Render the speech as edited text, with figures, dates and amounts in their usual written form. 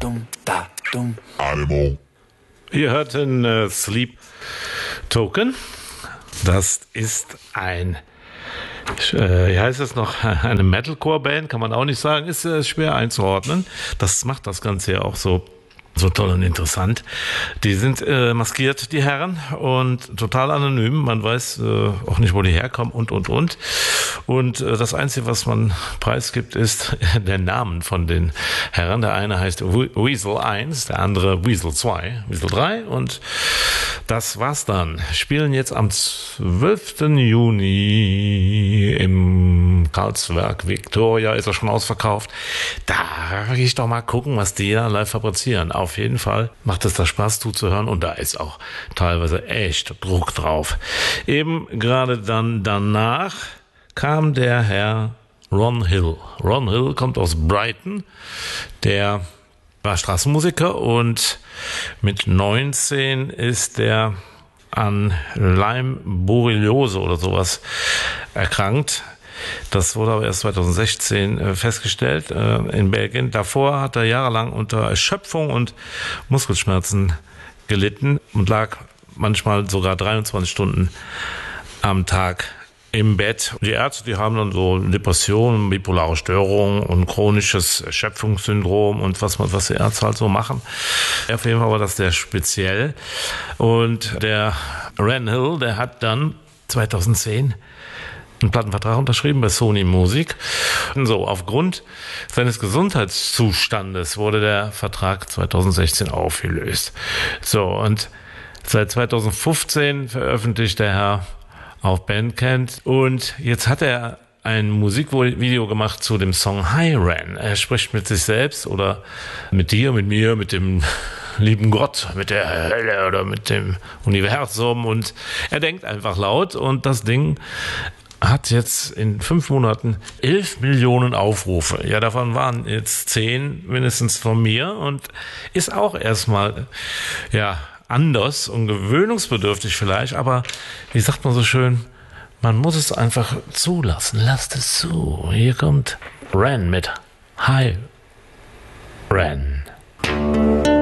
Animal. Ihr hört den Sleep Token. Das ist wie heißt es noch, eine Metalcore-Band, kann man auch nicht sagen, ist schwer einzuordnen. Das macht das Ganze ja auch so toll und interessant. Die sind maskiert, die Herren, und total anonym. Man weiß auch nicht, wo die herkommen und. Und das Einzige, was man preisgibt, ist der Name von den Herren. Der eine heißt Weasel 1, der andere Weasel 2, Weasel 3 und das war's dann. Spielen jetzt am 12. Juni im Karlswerk Victoria, ist er schon ausverkauft. Da gehe ich doch mal gucken, was die da live fabrizieren. Auf jeden Fall macht es da Spaß zuzuhören und da ist auch teilweise echt Druck drauf. Eben gerade dann danach kam der Herr Ron Hill. Ron Hill kommt aus Brighton, der war Straßenmusiker und mit 19 ist er an Lyme-Borreliose oder sowas erkrankt. Das wurde aber erst 2016 festgestellt in Belgien. Davor hat er jahrelang unter Erschöpfung und Muskelschmerzen gelitten und lag manchmal sogar 23 Stunden am Tag im Bett. Die Ärzte, die haben dann so Depressionen, bipolare Störungen und chronisches Erschöpfungssyndrom und was die Ärzte halt so machen. Auf jeden Fall war das sehr speziell. Und der Ron Hill, der hat dann 2010 einen Plattenvertrag unterschrieben bei Sony Music. So, aufgrund seines Gesundheitszustandes wurde der Vertrag 2016 aufgelöst. So, und seit 2015 veröffentlicht der Herr auf Bandcamp und jetzt hat er ein Musikvideo gemacht zu dem Song Hi Ren. Er spricht mit sich selbst oder mit dir, mit mir, mit dem lieben Gott, mit der Hölle oder mit dem Universum und er denkt einfach laut und das Ding hat jetzt in 5 Monaten 11 Millionen Aufrufe. Ja, davon waren jetzt 10 mindestens von mir und ist auch erstmal, ja, anders und gewöhnungsbedürftig vielleicht, aber wie sagt man so schön, man muss es einfach zulassen. Lasst es zu. Hier kommt Ren mit Hi Ren.